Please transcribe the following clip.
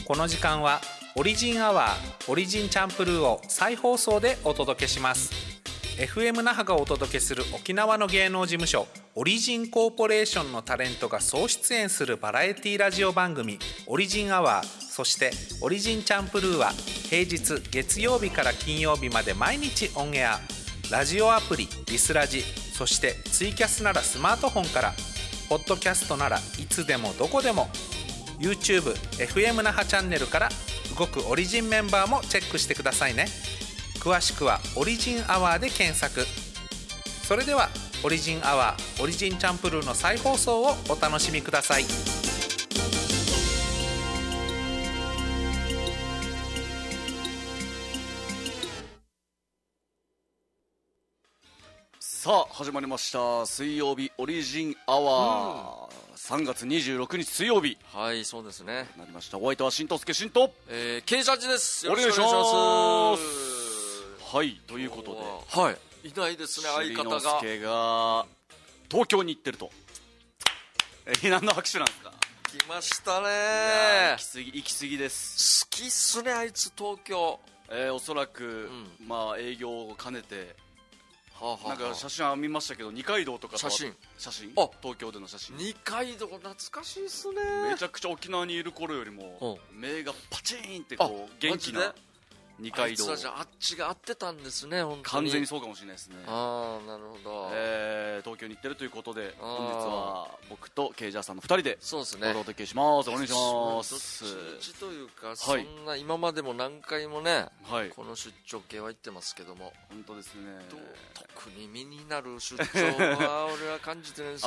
この時間はオリジンアワーオリジンチャンプルーを再放送でお届けします。 FM 那覇がお届けする沖縄の芸能事務所オリジンコーポレーションのタレントが総出演するバラエティラジオ番組オリジンアワー、そしてオリジンチャンプルーは平日月曜日から金曜日まで毎日オンエア。ラジオアプリリスラジ、そしてツイキャスならスマートフォンから、ポッドキャストならいつでもどこでも、 YouTube FM 那覇チャンネルから動くオリジンメンバーもチェックしてくださいね。詳しくはオリジンアワーで検索。それではオリジンアワーオリジンチャンプルーの再放送をお楽しみください。 さあ始まりました、水曜日オリジンアワー、3月26日水曜日。 はい、そうですね。 なりました。お相手は新藤助新と K ジャッジです。 お願いします。はい、ということで、 はい、いないですね、相方が。 しりのすけが東京に行ってると。何の拍手なんですか。 来ましたね。 行き過ぎです。 好きっすね、あいつ東京。 おそらく、まあ営業を兼ねて、なんか写真は見ましたけど、二階堂とかと写真東京での写真。 二階堂懐かしいっすね。 めちゃくちゃ沖縄にいる頃よりも目がパチーンってこう元気な二階堂。 あいつはじゃああっちが合ってたんですね。本当に完全にそうかもしれないですね。 ああ、なるほど。 東京に行ってるということで、本日は僕とケイジャーさんの2人でそうですね、 お届けします。お願いします。 どっちというか、そんな今までも何回もね、この出張系は行ってますけども、 本当ですね。 特に身になる出張は俺は感じてるんですよ